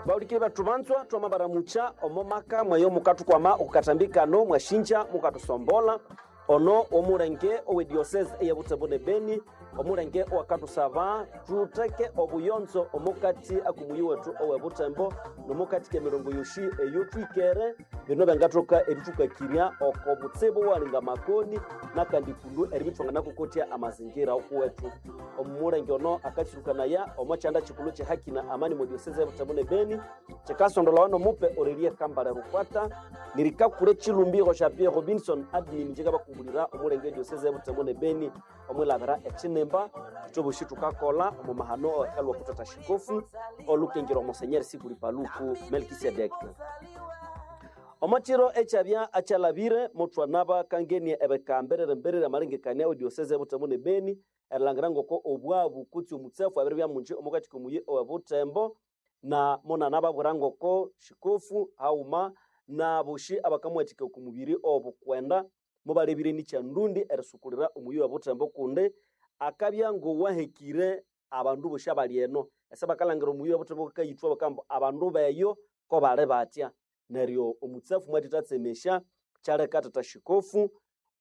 Baulike batubanzwa twamabaramucha omomaka mwayo mukatu kwama ukatambikano mwashinja mukatusombola ono omurenge owe diocese ya Butembo Beni omurenge wakatusaba tuteke obuyonzo omukati akumuyi wetu owe Butembo nomukati ke mirongo yoshi eyotwikere bino bangatoka eritukakiria oko butsebo walinga makoni nakandikulu eribitwanga nakukotia amazingira okwetu omurenge ono akachirukana ya omachanda chikulu che haki na amani mu diocese ya Butembo Beni chekasondola wano mupe orelie kambara rukwata nirikakure chilumbiro cha Pierre Robinson admin njega bakumulira omurenge diocese ya Butembo Beni omwelabera echinemba tutobushi tukakola mu mahano kalwa kutata shikofu olukengiro Monseigneur Sikuli Paluku Melkisedek Omachiro echabya achalabire mutwanaba kangeni ebekambere mberere maringekane o diocese ya Butembo Beni erlangirango ko obwabu kuti omutsefu abirbya munje omukati kumuye o Butembo na mona nababwirango ko shikofu hauma na bushi abakamwetike kumubiri obukwenda mubalebire ni chandundi erisukulira umuyo wa Butembo kunde akabya ngo wahekire abandu busha balieno esabakalangiro umuyo wa Butembo kayitwa bakambo abandu bayo ko bale batya neryo omutsafu mwatitatsemesha chale katata shikofu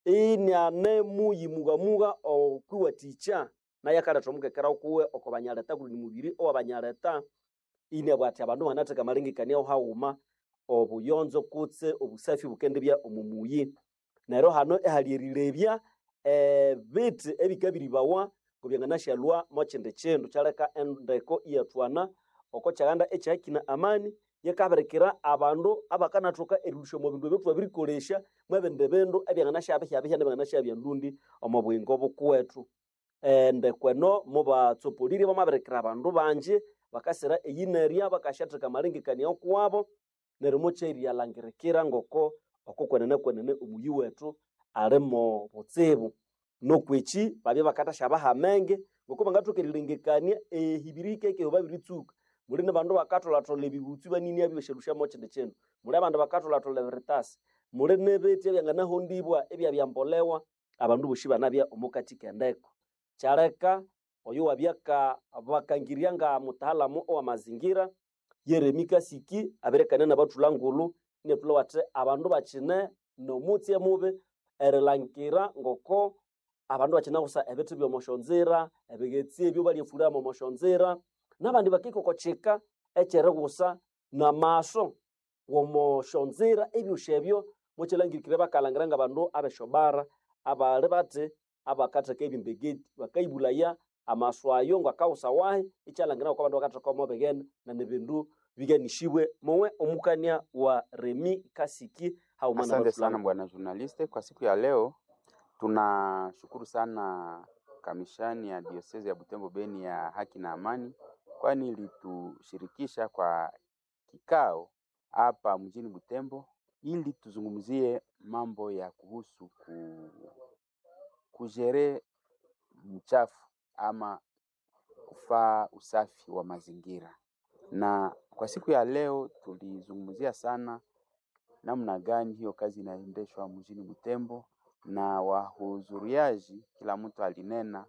inyane muyimugamuga okwiwaticha na yakala tomukekera okuwe okobanyaleta kuli mubiri obanyaleta ine bwati abandu banateka malingikania hauma obuyonzo kutse obusafi bukendebya omumuyi nero hano ehalirilebya bit ebikabiri bawa kubyangana shalwa mochende chendo chaleka endeko iyatwana oko chaganda echakina amani yakaberekera abandu abakanatoka erusho mu bintu betu babirikolesha mwebende bendo ebyangana shabya nebangana shabya ndundi omubwingo bukwetu ndekweno muba tsopolire bamaberekera abandu banje bakasira eyineria bakashateka malingikania okuwabo nerimocheri yalangirekera ngoko okukwenene umuyi wetu alimo butsebu nokwechi babye bakatasha bahamenge ngoko bangatokerilengekania ehibirike ke babiritsuka muri nabandu bakatolatole bibutsi banini abishirusha mochende chendo muri abandu bakatolatole veritas muri nebeti byangana hondibwa ebya byambolewa abandu bushiba nabya omukati kendeko chareka oyo wabyaka bakangirianga mutaalamu wa mazingira Yeremika Siki aberekana na batulangulu neplo wate abandu bachine no mutye mube erelankira ngoko abandu bachina kusa ebetu byo moshonzera ebegetsi byo bali fura mo moshonzera nabandi bakiko kocheka echere gusa na maso wo moshonzera ebyoshebyo mochilangikira bakalangiranga abandu abeshobara abale bate abakateka ebimbegeti bakaibulaya amaswayo ngakausa wahe ichalangira kwa bandu bakateka mo begene na nebindu biganishiwe mowe omukania wa Remi Kasiki haumana. Asante sana bwana journaliste. Kwa siku ya leo tunashukuru sana kamishani ya diocese ya Butembo Beni ya haki na amani kwani ilitushirikisha kwa kikao hapa mjini Butembo ili tuzungumzie mambo ya kuhusu kujere mchafu ama kufaa usafi wa mazingira. Na kwa siku ya leo tulizungumzia sana namna gani hiyo kazi inaendeshwa mjini Butembo na wahudhuriaji kila mtu alinena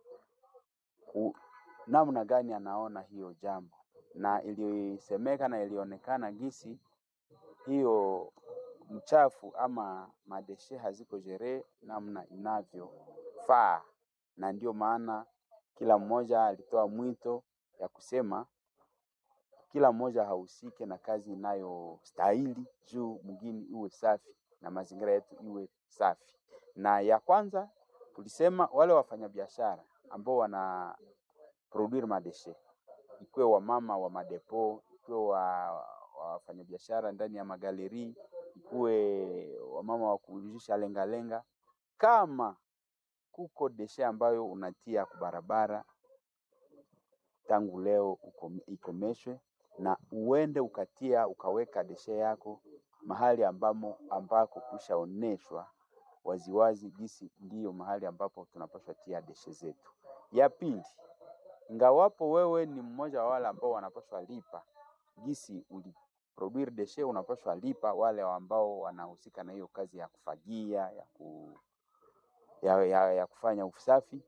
namna gani anaona hiyo jambo na ilisemeka na ilionekana gisi hiyo mchafu ama madeshe haziko jere namna inavyofaa, na ndio maana kila mmoja alitoa mwito ya kusema kila mmoja hahusike na kazi inayostahili juu mgini iwe safi na mazingira yetu iwe safi. Na ya kwanza tulisema wale wafanyabiashara ambao wana produire madeshe, ikuwe wa mama wa madepo, ikuwe wafanyabiashara ndani ya magaleri, ikuwe wa mama wa kujisha lenga, kama kuko deshe ambayo unatia kubarabara tangu leo ikomeshwe na uende ukatia ukaweka deshe yako mahali ambako kushaoneshwa waziwazi gisi ndiyo mahali ambapo tunapaswa tia deshe zetu. Ya pili, ingawapo wewe ni mmoja wa wale ambao wanapaswa lipa gisi uliproduire deshe, unapaswa lipa wale ambao wanahusika na hiyo kazi ya kufagia ya kufanya usafi.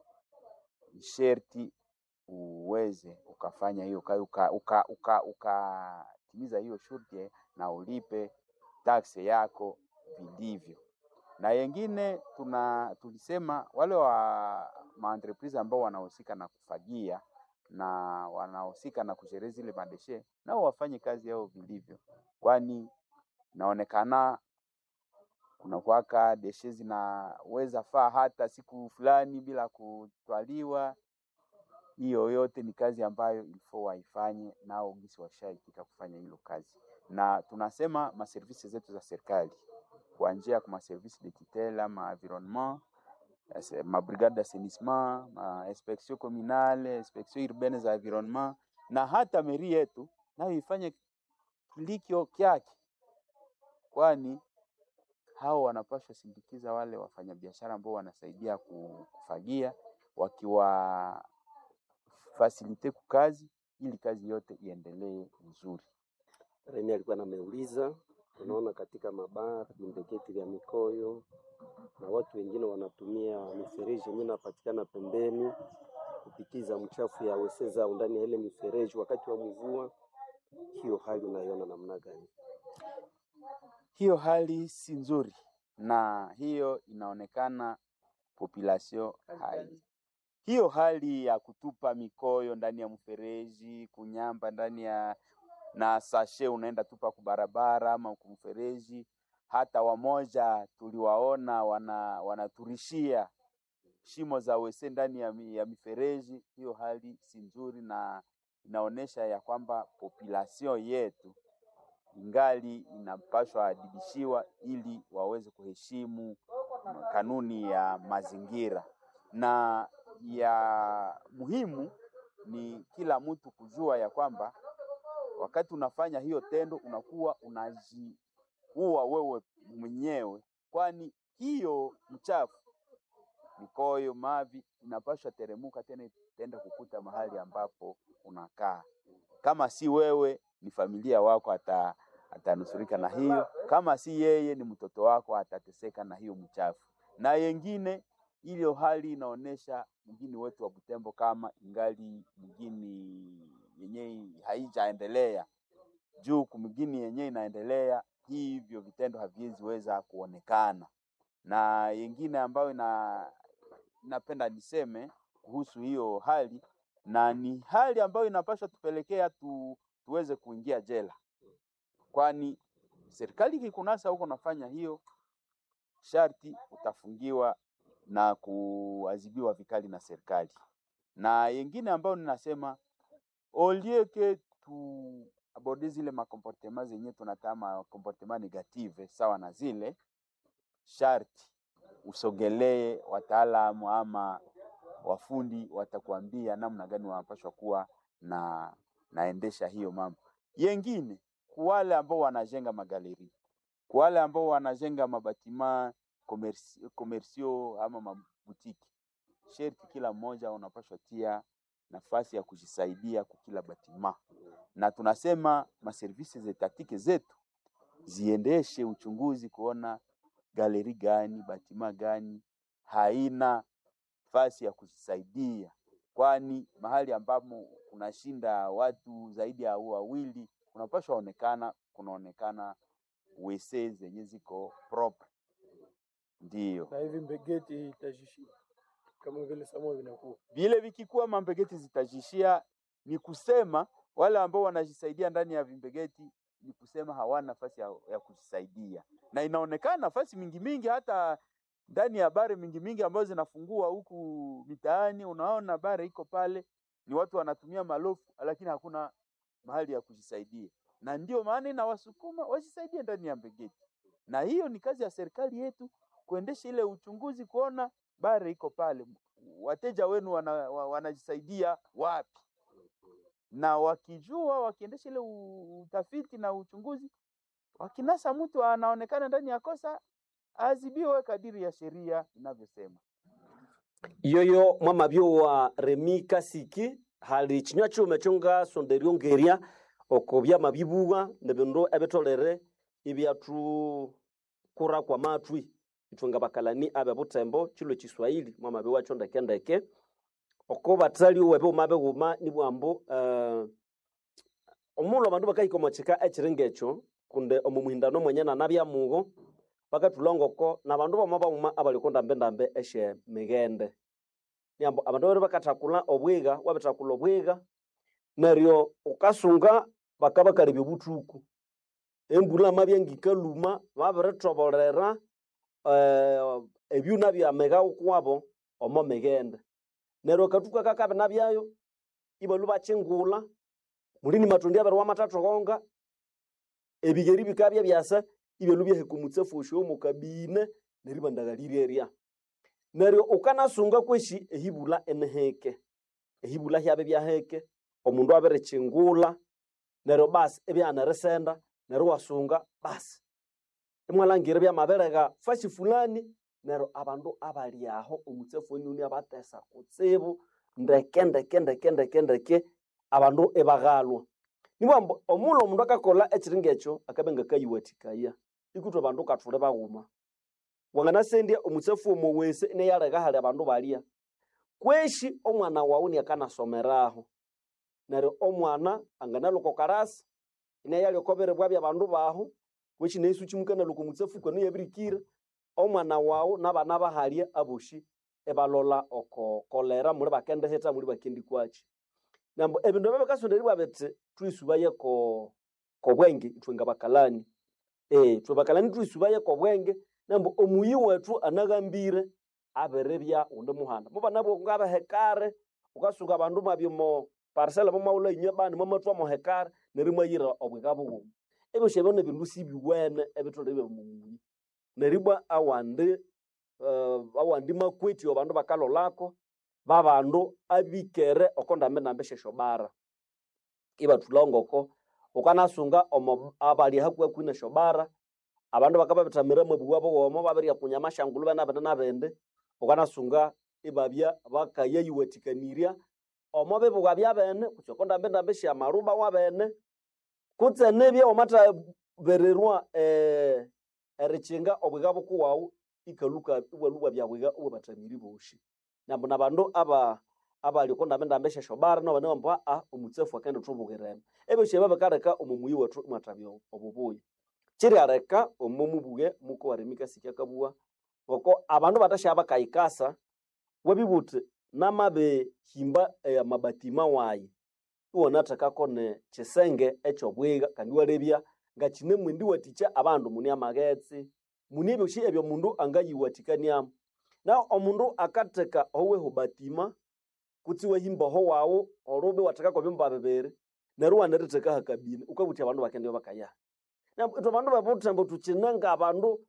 Sherti uweze ukafanya hiyo kutimiza hiyo shurti na ulipe taksi yako vilivyo. Na yengine tulisema wale wa maentreprise ambao wanahusika na kufagia na wanahusika na kushereza zile madeshe, nao wafanye kazi yao vilivyo, kwani naonekana kuna kwaka deshe zinaweza faa hata siku fulani bila kutwaliwa. Hiyo yote ni kazi ambayo ilifo waifanye, nao gisi washaitika kufanya hilo kazi. Na tunasema maservisi zetu za serikali kuanzia kwa service de tutelle, ma environnement, ma brigade d'assainissement, ma inspection communale, inspection urbaine za environnement, na hata meri yetu nayo ifanye kilikio kyake, kwani hao wanapaswa sindikiza wale wafanyabiashara ambao wanasaidia kufagia, wakiwa facilite kukazi ili kazi yote iendelee nzuri. Remi alikuwa anameuliza, unaona katika mabara, vimbegeti vya mikoyo na watu wengine wanatumia mifereji yenyewe inapatikana pembeni kupitiza mchafu ya weseza ndani ya ile mifereji wakati wa mvua. Hiyo hali unaiona namna gani? Hiyo hali si nzuri, na hiyo inaonekana population hai. Hiyo hali ya kutupa mikoyo ndani ya mfereji, kunyamba ndani ya na sashe unaenda tupa kubarabara ama kumfereji, hata wamoja tuliwaona wanaturishia shimo za wese ndani ya mifereji. Hiyo hali si nzuri, na inaonesha ya kwamba population yetu ingali inapaswa adibishiwa ili waweze kuheshimu kanuni ya mazingira. Na ya muhimu ni kila mtu kujua ya kwamba wakati unafanya hiyo tendo unakuwa unajiua wewe mwenyewe, kwani hiyo mchafu, mikoyo, mavi inapaswa teremuka tena tenda kukuta mahali ambapo unakaa. Kama si wewe, ni familia wako atanusurika na hiyo. Kama si yeye, ni mtoto wako atateseka na hiyo mchafu. Na yengine ile hali inaonesha mjini wetu wa Butembo kama ingali mjini yenyewe haijaendelea. Juu kumjini yenyewe inaendelea, hivyo vitendo haviwezi weza kuonekana. Na yengine ambayo napenda niseme kuhusu hiyo hali, na ni hali ambayo inapaswa tupelekea tuweze kuingia jela. Kwani serikali ikikunasa huko nafanya hiyo, sharti utafungiwa na kuadhibiwa vikali na serikali. Na yengine ambayo ninasema olieke tu aborde zile makomportema zenye tunatama komportema negative sawa na zile, sharti usogelee wataalamu ama wafundi, watakuambia namna gani wanapaswa kuwa naendesha hiyo mambo. Yengine wale ambao wanajenga magaleri, wale ambao wanajenga mabatima komersio ama mabutiki, sharti kila mmoja unapaswa tia nafasi ya kujisaidia kwa kila batima. Na tunasema maservisi zetatike zetu ziendeshe uchunguzi kuona galeri gani, batima gani haina nafasi ya kujisaidia, kwani mahali ambapo kunashinda watu zaidi ya wawili unapaswa kunaonekana wese zenye ziko proper. Ndio. Na hivi mbegeti itajishia kama vile samo vinakuwa. Vile vikikuwa mambegeti zitajishia, ni kusema wale ambao wanajisaidia ndani ya vimbegeti ni kusema hawana nafasi ya kujisaidia. Na inaonekana nafasi mingi hata ndani ya bare mingi ambazo zinafungua huku mitaani, unaona bare iko pale, ni watu wanatumia malofu lakini hakuna mahali ya kujisaidia. Na ndio maana inawasukuma wajisaidie ndani ya mbegeti. Na hiyo ni kazi ya serikali yetu kuendesha ile uchunguzi kuona bare iko pale, wateja wenu wanajisaidia wapi. Na wakijua wakiendesha ile utafiti na uchunguzi, wakinasa mtu anaonekana ndani ya kosa, azibiwe kadiri ya sheria inavyosema. Yoyo mama bio wa Remi Kasiki hali chinywa chume chunga sonderio ngeria okobya mabibuwa nebendo ebetolere ibyatu kura kwa matwi itunga bakalani abe Butembo chilo Kiswahili mama bio wachonda kendeke okoba tali webe umabe guma nibwambo omulo abandu bakahikomocheka echiringecho kunde omumuhindano mwenye nanabya mugo bakatulongoko nabandu bamabawuma abalikonda mbendambe eshe migende nyambo abandu bari bakatakula obwiga wabitakula obwiga neryo ukasunga bakabakalebya butuku embula mabya ngikaluma babiritobolera ebyuna bya mega ukwabo omo migende neryo katuka kakabe nabyayo ibalu bachingula mulini matondi abarwa matatu konga ebigeri bikabya byasa ibelu byahekumutse fusho mu kabine neribandagalireria neryo ukanasunga kweshi ehibula eneheke ehibula hyabe byaheke omundu aberechingula neryo basi ebyanaresenda neryo wasunga basi emwalangire byamaberega fashi fulani neryo abandu abali aho omutsefu eni abatesa kutsibu ndeke abandu ebagalwa nibwo omulo omundu akakola echiringecho akabenga kayiwatikaya ikutu abandu kathule baguma wanganasendia omutsefu omowese ine yalega hali abandu balia kweshi omwana wawu ni akanasomeraho neryo omwana anganaloko karasi ine yali okobere bwabya abandu baho kweshi nesu chimukana loko mutsefu kwano yabirikira omwana wawu nabana bahalia aboshi ebalola oko kolera muri bakende heta muri bakendi kwachi nambo ebindu babakasonderibwa bete twisubaye ko bwenge itwenga bakalani bakalani twisubaye ko bwenge nambo omuyi wetu anagambire aberebya unde muhanda muba nabo ngaba hekare ukasuka abandu mabimo parcela mamaula inyabani mamatwa mo hekare nerimayira obwegabo ebo shebone bindu sibiwene ebitolebe muyi neribwa awande makweti obandu bakalolako babandu abikere okondambe nambeshe shobara ibatulongoko ukanasunga abali hakwa kwine shobara abandu bakababitamira mabwabo womo babiri kunyamashangulu bana nabende ukanasunga ibabya bakayeyiwatikaniria omobe bugabya bene kuchokondambe nambeshe amaruba wabene kutsenebye omata bererwa erichinga obwigabo kuwawu ikaluka ubwaluba byabwiga ubatamiri boshi nambo nabandu abali konda mbesha shobara no bane mpa omutsefu akende tubugerene ebe sheba bakareka omumuyi wetu matabyo obubuye kiri areka omumubuge muko waremika sikya kabua oko abandu batashaba kaikasa wabibute namabe himba mabatima wayi uwona takakone chisenge echo bwiga kandi warebya ngachine mwindi waticha abandu muni amagetsi muni byoshi ebyo mundu angayiwatikania na omundu akateka owe hubatima kutiwe himba ho wawo orobe wataka ko bimba bebere neruwa neriteka hakabine ukabuti abantu bakende bakaya na to bandu babutambo tuchinanga abandu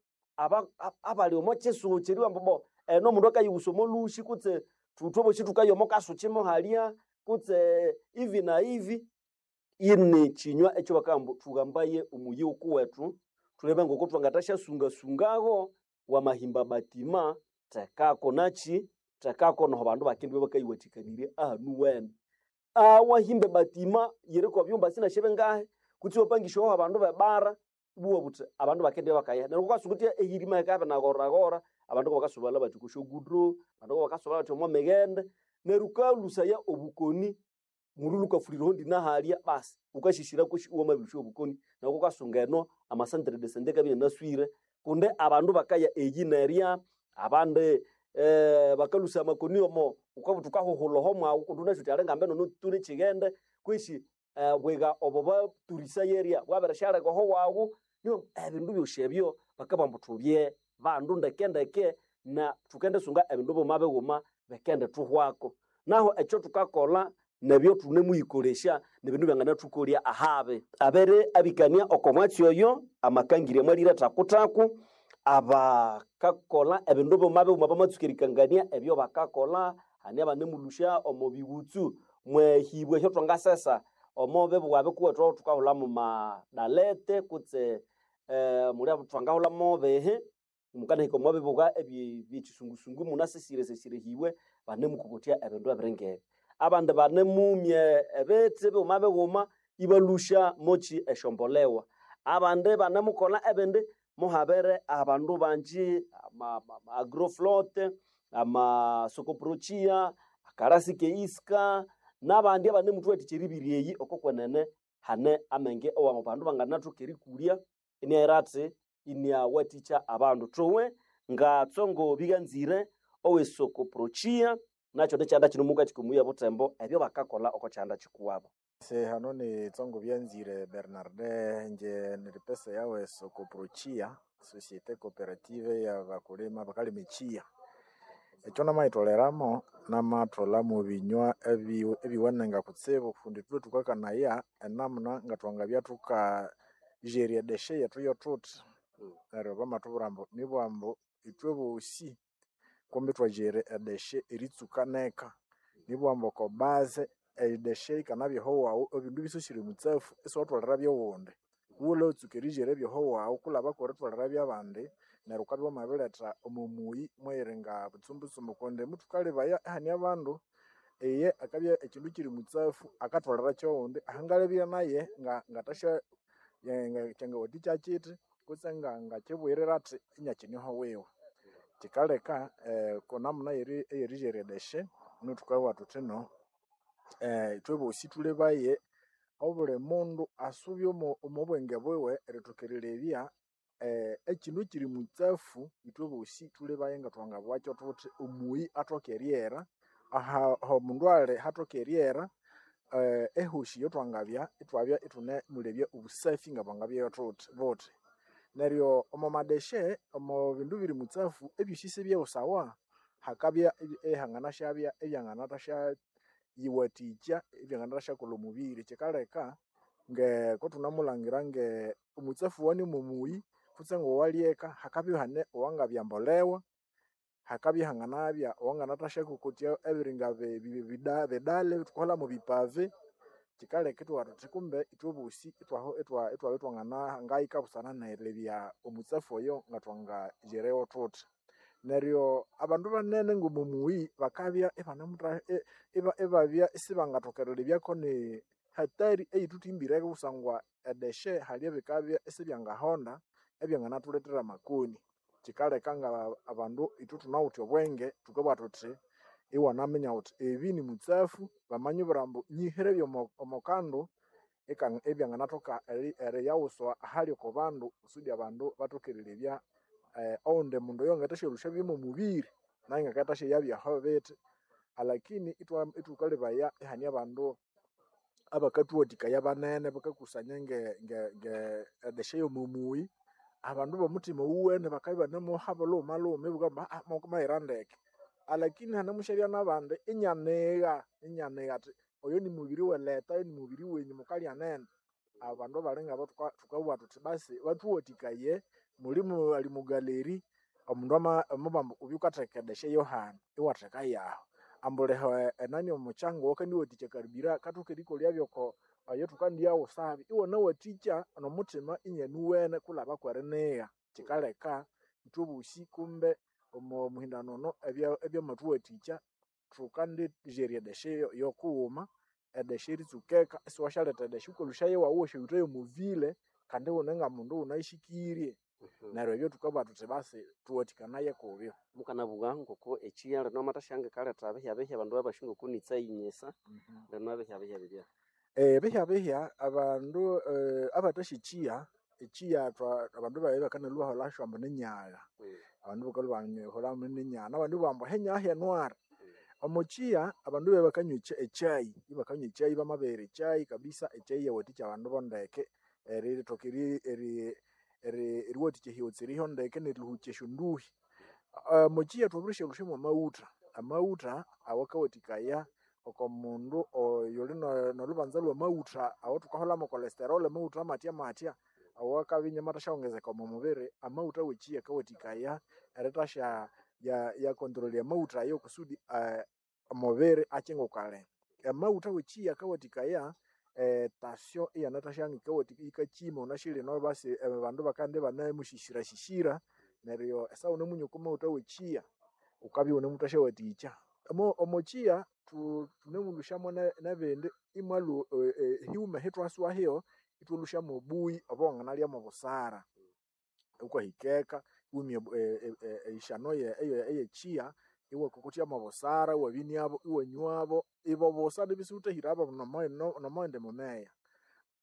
abali omochesu chiriwa mbobo no mundu akayusomo lushi kutse tutobo chitukayo mokaso chimo halia kutse hivi na hivi ine chinywa echo bakambo tugambaye umuyi ukuwetu tulebe ngoko twangatasha sungago wa mahimba batima takako nachi takako no bandu bakindi bakayiwatikanire nuwene wahimbe batima yireko byumba sina shebe ngahe kuti opangisho abandu babara buwa buti abandu bakindi bakaya neroko kwasukutia ehirima ekabe na goragora abandu bakasubala batikusho gudro abandu bakasubala bati mo megende neruka lusaya obukoni muruluka fuliro ndi na halia basi ukashishira kushi uwo mabisho obukoni nako kasungeno amasantre de sendeka bine naswire kunde abandu bakaya egineria abande bakalusa makoni omo ukabutuka hoholo mwa ukunduna shuti alenga mbeno no turi chigende kwishi bwega oboba turisa yeria waberashara ko ho wawu niyo ebindu byoshebyo bakabambutubye bandu ndekendeke na tukende sunga ebindu bo mabe goma bekende tuhwako naho echo tukakola nebyo tune muyikolesha nebindu byangana tukolia ahabe abere abikania okomwachi oyo amakangire mwalira takutaku abakakola ebindu bo mabe mabamatsukerikangania ebyo bakakola ani abanemulusha omobibutsu mwehibwe hyo twangasesa omobe bwabe kuwetwa tukahula mu madalete kutse muri abutwangahula mobehe mukana hiko mobe bwa ebichisungusungu munasesire hiwe banemukukutia ebindu aberengere abande banemumye ebetse bo mabe goma ibalusha mochi eshombolewa abande banemukola ebende muhabere abandu banji agroflote ama sokoprochia akarasi keiska nabandi abanemutwe tichiribiriyi okokwenene hane amenge owango bandu banganathoka kulia iniairati iniawaticha abandu towe nga tsongo biganzire owesoko prochia nacho nekyanda kino mukati kumuya butembo ebyo bakakola oko kyanda kikuwabo. Se hano ni tsongo byanzire Bernarde nje nilipesa yawe soko prochia societe cooperative ya bakulima bakalimichia ekyo namaitoleramo namathola mu binywa ebiwanenga kutsibu kufundi tuwe tukakanaya enamuna nga twangabya tukajeria deshe yetu yotuti neryo bamathuburambo nibwambo itwe bosi kumbi twajere edeshe eritsukaneka nibwambo ko base edeshe ikanabyeho wawu ebindu bisoshire mutsafu isotwalira byowundi wule utsukerijere byeho wawu kulaba kore twalira byabandi neryo ukabya mabiletha omumuyi mwerenga butsumbutsumbu konde mutukalibaya hani abandu eye akabya ekindu kiri mutsafu akatwalira kyowundi ahangalebya naye ngatasha kyanga waticha kiti kutsenga kibwirira ati inyakiniho wiwe kikaleka konamuna eyerijere deshe nutukawa tutino itwe bosi tulebaye obule mundu asubye omubwenge bwiwe eritukerelebya ekindu kiri mutsafu itwe bosi tulebaye nga twanga bwakyo tuti omuyi atokeriera aha omundu ale hatokeriera ehushi yotwangabya itwabya itune mulebya obusafi nga bangabya yotuti bote neryo omomadeshe omo bindu biri mutsafu ebyushise byeusawa hakabya ehangana shabya ebyanganatasha yiwaticha ebyanganasha kola mubiri kikaleka nge kotunamulangira nge omutsafu wani mumuyi kutsengo walieka hakabya hane owangabyambolewa hakabya hanganabya owanganatasha kukutya ebiringa bedale tukola mu bipave kikaleka itwatuthi kumbe itwe bosi itwabe twangana ngayika busana nelebya omutsafu oyo nga twanga jerewo tuthi neryo abandu banene ngomumuyi bakabya ebabya isibangathokerelebyako ni hatari eyituthimbireko kusangwa edeshe hali ebikabya isibyangahonda ebyanganathuletera amakoni kikaleka nga abandu itutunawuthi obwenge tukabwa tuthi iwanaminya uthi ebi ni mutsafu bamanyi burambu nyihire byomokandu ebyanganathoka eriyawuswa ahali oko bandu kusudi abandu bathokerelebya onde mundu oyo ngatasherusha bimo mubiri naye ngakatasha yabyaho bithi alakini itukalibaya ihani abandu abakathuwathikaya banene bakakusanya nge edeshe yomumuyi abandu bomuthima wuwene bakabya banemuhaba lhumalhume bugamba mayira ndeke alakini hanemusherya nabandi inyanigha athi oyo ni mubiri weleta oyo ni mubiri wenyu mukalya nene abandu balinga tukabugha tuthi basi bathuwathikaye mulimu ali mugaleri omundu amubamba ubyukatheka edeshe yohana iwatheka yaho ambuleho enani omuchango wakaniwathikya karibira kathokerikolya byoko ayo thukandiyawo sabi iwanawathikya nomuthima inyanuwene kulaba kweriniga kikaleka ithwe bosi kumbe omuhindanono ebyamathuwathikya thukandijerya edeshe yokughuma edeshe eritsukeka isiwashaleta edeshe ukolushaye wawu washawithayo muvile kandi wune nga mundu wunayishikirye neryo ebyo tukabugha tuthi basi thuwathikanaye kubyo mukanabugha ngoko ekiya lino amathasyange kaleta abihya abandu babashinga okunitsa yinyisa lino abihya bibya bihya abandu abathashikiya ekiya abandu baye bakanalhuha lashwamba nenyagha abandu bakalhuha nenyagha nabandi bambu henyagha henwara omukiya abandu baye bakanywa echayi bamabehera echayi kabisa echayi yawathikya abandu bondeke erithoka eriwathikya ehiwotsi eriho ndeke nerilhuhukya esyonduhi mukiya thwabirishalhushyamu amawutha awakawathikaya oko mundu oyuli nolhubanza lwamawutha awo thukaholhamu cholesterol amawutha matya awakabya inamathashawongezeka omu mubiri amawutha wekiya akawathikaya eritasha yakontrolya amawutha ayo kusudi omubiri akyingukalinga amawutha wekiya akawathikaya tasyo iyanathashanga yikakima wunashilino basi abandu bakandi banemushishira neryo esaha wunemunywa okumawutha wekiya ukabya wunemuthasyawathikya omukiya thunemulhushyamu nebindi imwalhu hiwuma hithwaswahiyo ithwalhushyamu obuyi obo wanganalyamu obusara ukahikeka iwimya eyishano eyekiya iwakokotyamu obusara iwabiniabo iwanywabo ibo busa nibisiwuthahire abo nomoghende mumeya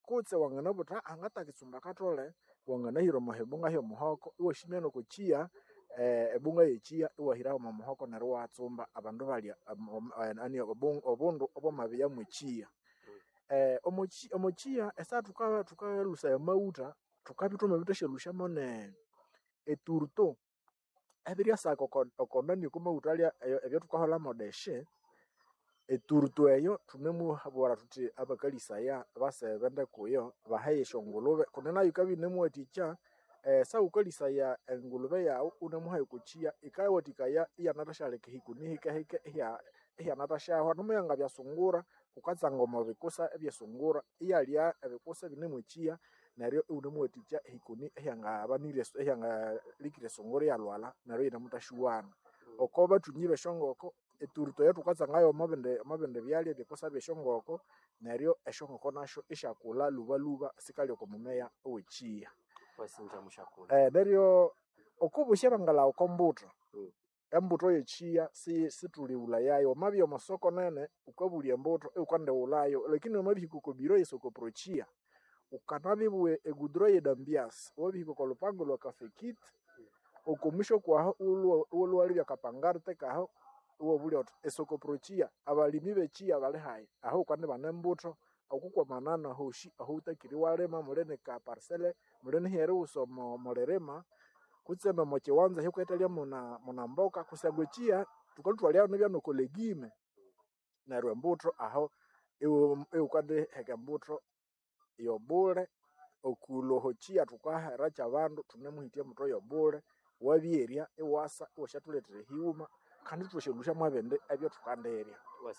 kutse wanganabuta angata kisumba katole wanganahiro mahebunga hyo muhoko iwashimya no kuchia ebunga yechia iwahira mu muhoko nerwo watsumba abandu balya ani obundu obomabiya muchia omochia esa tukalusa amauta tukabituma bitashelusha mone eturto ebiria sako okondani kumauta lya ebyo tukahola modeshe eturto eyo tunemuhabora tuti abakalisaya base bende kuyo bahayesha ngulube kunena yukabi nemweticha sa ukalisaya engulube yawo unemuhaye kuchia ikayotikaya iyanatashale hikuni hike ya natashaho nomuyanga byasungura ukazanga mubikusa ebyasungura iyalya ebikusa binemuchia neryo unemweticha hikuni yanga abanire yanga likire sungura yalwala neryo inamutashuwana okoba tunyibe shongoko eturto yetu kazangayo mabende byalya bikusa byeshongoko neryo eshongoko nasho ishakula luba sikali okomumeya owechia wasinja mushakula neryo okubushira ngala okombuto embuto yechia situli ulayayo mabyo masoko nene ukabuli embuto ukande ulayo lakini mabihiko kobiro isoko prochia ukanabibwe egudro yedambias wabihiko kolupango lwa kafekit okumisho kwa ulwali bya kapangarte kaho uwo buli ot esoko prochia abalimi bechia bale hayi aho kwande banembuto okukwa manana hoshi aho utakiri walema mulene ka parcelle mulene hero usomo molerema kutsema mochiwanza hikwetalya muna mboka kusagwechia tukolutwalya nibya nokolegime nerwe mbuto aho eukande heke mbuto yobule okulohochia tukahera chabandu tunemuhitia mutwe yobule wabyeria ewasa oshatuletere hiuma kandi tushelusha mwabende ebyo tukanderia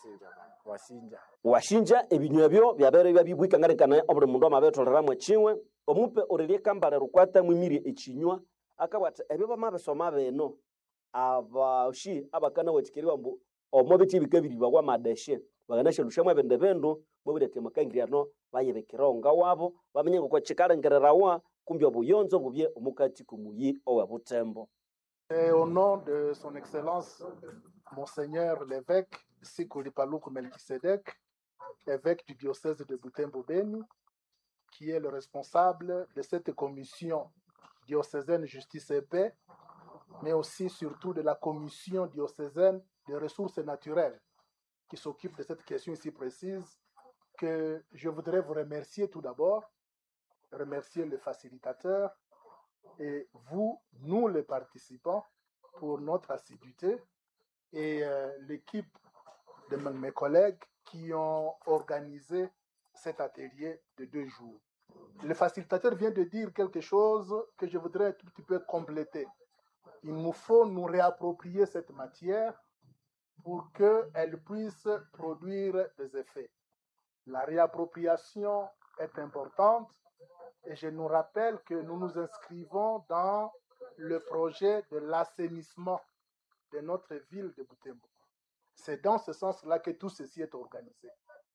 washinja ebinywa byo byabere byabibwika ngarekana obuli mundu amabetolera mwechiwe omupe orelie kambale rukwata mwimirie echinywa akabata ebyo bamabesoma beno abashi abakana wetikiriwa mbu omobiti bikabiriba kwa madeshe baganashelusha mwabende bendo mobirete makangiriano bayebekironga wabo bamenye ngoko chikalengererawa kumbi obuyonzo bubye omukati kumuyi owa Butembo. Au nom de son excellence Monseigneur l'évêque Sikuli Paluku Melchisedek, évêque du diocèse de Butembo-Beni, qui est le responsable de cette commission diocésaine justice et paix, mais aussi surtout de la commission diocésaine des ressources naturelles, qui s'occupe de cette question ici précise, que je voudrais vous remercier tout d'abord, remercier le facilitateur et vous, nous les participants, pour notre assiduité et l'équipe de mes collègues qui ont organisé cet atelier de 2 jours. Le facilitateur vient de dire quelque chose que je voudrais un tout petit peu compléter. Il nous faut nous réapproprier cette matière pour qu'elle puisse produire des effets. La réappropriation est importante et je nous rappelle que nous nous inscrivons dans le projet de l'assainissement de notre ville de Butembo. C'est dans ce sens-là que tout ceci est organisé.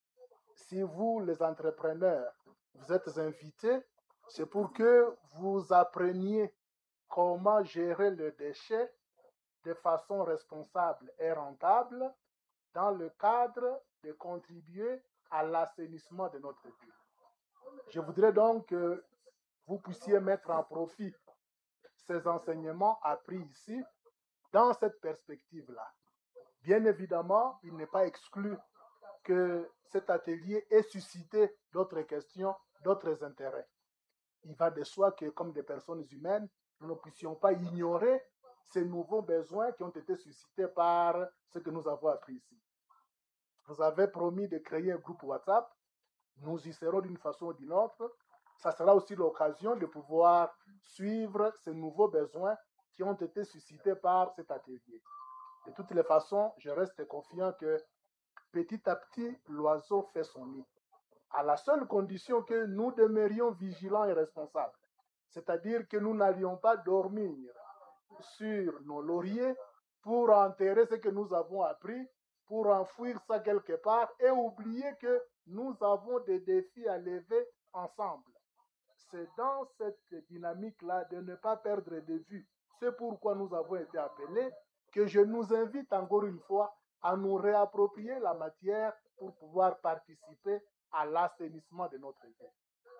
Si vous, les entrepreneurs, vous êtes invités, c'est pour que vous appreniez comment gérer le déchet de façon responsable et rentable dans le cadre de contribuer à l'assainissement de notre ville. Je voudrais donc que vous puissiez mettre en profit ces enseignements appris ici dans cette perspective-là. Bien évidemment, il n'est pas exclu que cet atelier ait suscité d'autres questions, d'autres intérêts. Il va de soi que, comme des personnes humaines, nous ne puissions pas ignorer ces nouveaux besoins qui ont été suscités par ce que nous avons appris ici. Vous avez promis de créer un groupe WhatsApp. Nous y serons d'une façon ou d'une autre. Ça sera aussi l'occasion de pouvoir suivre ces nouveaux besoins qui ont été suscités par cet atelier. De toutes les façons, je reste confiant que petit à petit, l'oiseau fait son nid, à la seule condition que nous demeurions vigilants et responsables. C'est-à-dire que nous n'allions pas dormir sur nos lauriers pour enterrer ce que nous avons appris, pour enfouir ça quelque part et oublier que nous avons des défis à lever ensemble. C'est dans cette dynamique-là de ne pas perdre de vue. C'est pourquoi nous avons été appelés, que je nous invite encore une fois à nous réapproprier la matière pour pouvoir participer à l'assainissement de notre vie.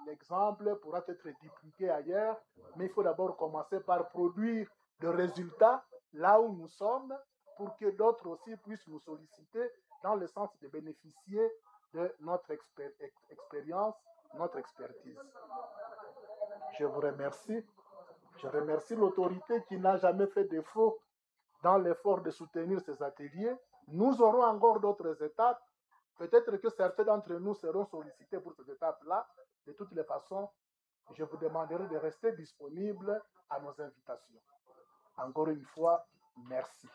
l'exemple pourra être dupliqué ailleurs, mais il faut d'abord commencer par produire des résultats là où nous sommes pour que d'autres aussi puissent nous solliciter dans le sens de bénéficier de notre expérience, notre expertise. Je vous remercie. Je remercie l'autorité qui n'a jamais fait défaut dans l'effort de soutenir ces ateliers. Nous aurons encore d'autres étapes. Peut-être que certains d'entre nous seront sollicités pour ces étapes-là. De toutes les façons, je vous demanderai de rester disponible à nos invitations. Encore une fois, merci.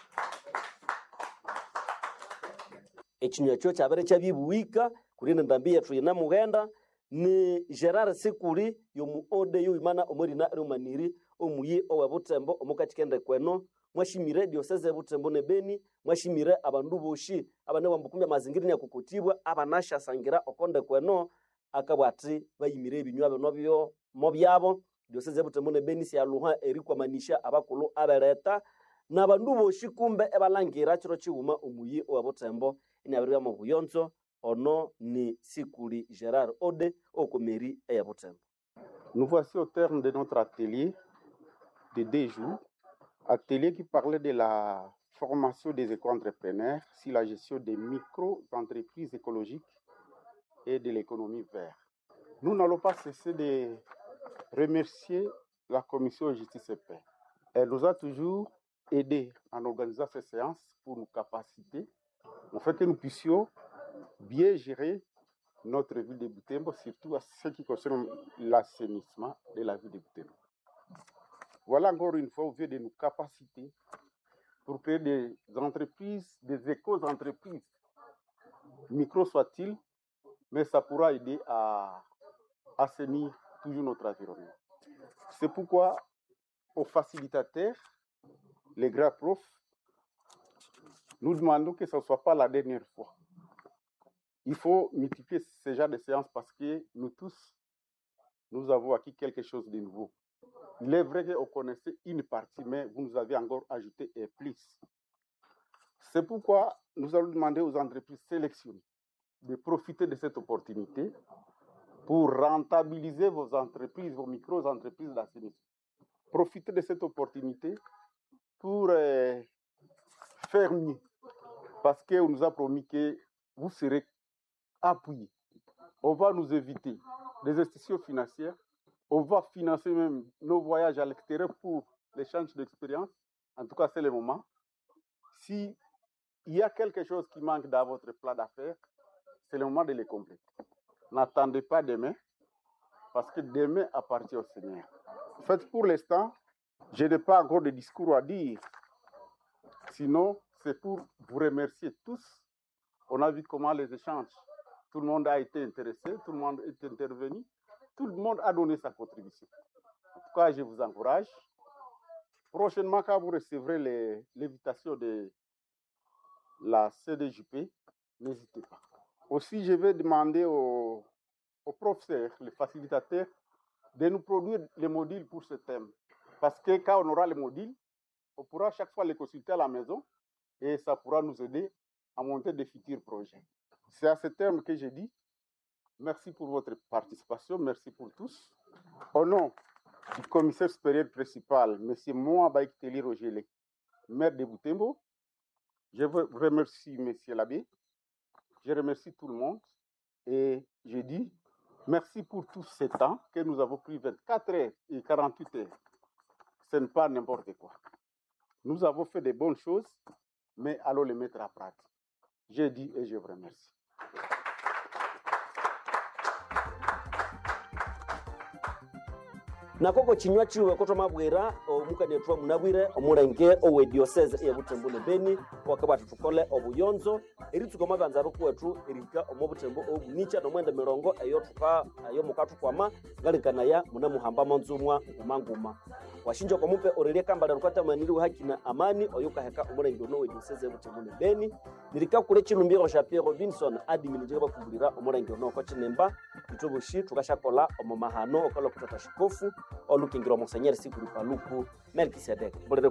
Echinywa cho chabere chabibuika kurina ndambi yetu ina mugenda ni Gerard Sikuli yomu ode yo imana omorina rumaniri omuyi owe Butembo omukachikende kweno mwashimire diocese Butembo ne Beni mwashimire abandu boshi abane bambukumya mazingiri ya kukutibwa abanasha sangira okonde kweno akabwati bayimire ebinywa byo mobyabo diocese Butembo ne Beni sialuha erikwa manisha abakulu abereta na bandu boshi kumbe ebalangira chiro chiwuma omuyi owe Butembo inabirwa mu buyonzo ono ni Sikuli Gerard Ode okomeri eya Butembo. Nous voici au terme de notre atelier de 2 jours, atelier qui parlait de la formation des éco-entrepreneurs sur la gestion des micro-entreprises écologiques et de l'économie verte. Nous n'allons pas cesser de remercier la Commission Justice et Paix. Elle nous a toujours aidés en organisant ces séances pour nous capaciter, en fait que nous puissions bien gérer notre ville de Butembo, surtout à ce qui concerne l'assainissement de la ville de Butembo. Voilà encore une fois, au lieu de nous capaciter pour créer des entreprises, des éco-entreprises, micro soit-il, mais ça pourra aider à assainir toujours notre environnement. C'est pourquoi aux facilitateurs, les grands profs, nous demandons que ce ne soit pas la dernière fois. Il faut multiplier ce genre de séances parce que nous tous, nous avons acquis quelque chose de nouveau. Il est vrai qu'on connaissait une partie, mais vous nous avez encore ajouté et plus. C'est pourquoi nous allons demander aux entreprises sélectionnées de profiter de cette opportunité pour rentabiliser vos entreprises, vos micro-entreprises d'assainissement. Profitez de cette opportunité pour faire mieux. Parce qu'on nous a promis que vous serez appuyés. On va nous éviter des institutions financières. On va financer même nos voyages à l'extérieur pour l'échange d'expérience. En tout cas, c'est le moment. S'il y a quelque chose qui manque dans votre plan d'affaires, c'est le moment de les compléter. N'attendez pas demain, parce que demain appartient au Seigneur. En fait, pour l'instant, je n'ai pas encore de discours à dire. Sinon, c'est pour vous remercier tous. On a vu comment les échanges, tout le monde a été intéressé, tout le monde est intervenu, tout le monde a donné sa contribution. En tout cas, je vous encourage. Prochainement, quand vous recevrez l'invitation de la CDJP, n'hésitez pas. Aussi, je vais demander aux professeurs, les facilitateurs, de nous produire les modules pour ce thème. Parce que quand on aura les modules, on pourra chaque fois les consulter à la maison et ça pourra nous aider à monter des futurs projets. C'est à ce terme que j'ai dit merci pour votre participation, merci pour tous. Au nom du commissaire supérieur principal, M. Moa Baïkteli Rogelé, maire de Butembo, je vous remercie, M. l'abbé, je remercie tout le monde et je dis merci pour tout ce temps que nous avons pris 24 heures et 48 heures. Ce n'est pas n'importe quoi. Nous avons fait de bonnes choses, mais allons les mettre en pratique. Je dis et je vous remercie. nakoko chinywa chiwe kotomabwira omukanietwa munabwire omulenge owe diocese ya Butembo ne Beni wakabati tukole obuyonzo eritsuko mabanza kwetu erika omo Butembo obunicha nomwende mirongo ayo mukatu kwama ngalikana ya muna muhamba manzumwa ngumanguma washinja kwa mupe orelia kambala rukata maniri haki na amani oyuka heka omulenge owe diocese ya Butembo ne Beni nirika kule chilumbiro Jean Pierre Robinson admin njeba kumbulira omulenge ko chinemba itubushi tukashakola omo mahano okalo kutata shikofu olukingiro Monseigneur Sikuli Paluku Melkisedek.